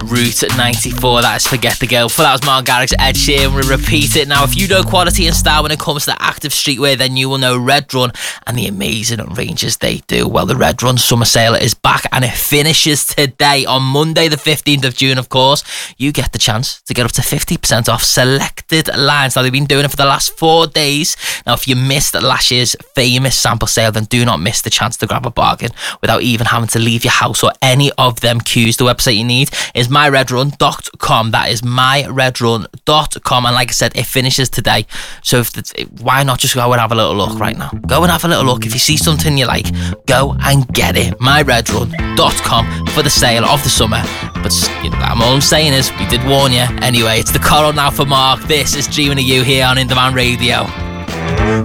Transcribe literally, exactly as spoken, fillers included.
Route ninety-four. That is Forget the Girl. For that was Martin Garrix, Ed Sheeran. We repeat it now. If you know quality and style when it comes to the active streetwear, then you will know Red Run and the amazing ranges they do. Well, the Red Run summer sale is back and it finishes today on Monday the fifteenth of June, of course. You get the chance to get up to fifty percent off selected lines. Now, they've been doing it for the last four days. Now, if you missed last year's famous sample sale, then do not miss the chance to grab a bargain without even having to leave your house or any of them queues. The website you need is my red run dot com. That is my red run dot com. And like I said, it finishes today. So if the, why not just go and have a little look right now? Go and have a little look. If you see something you like, go and get it. my red run dot com for the sale of the summer. But you know, all I'm saying is, we did warn you. Anyway, it's the Coral now for Mark. This is Dreaming of You here on In Demand Radio.